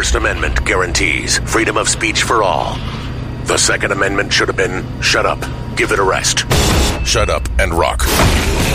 First Amendment guarantees freedom of speech for all. The Second Amendment should have been, shut up, give it a rest. Shut up and rock.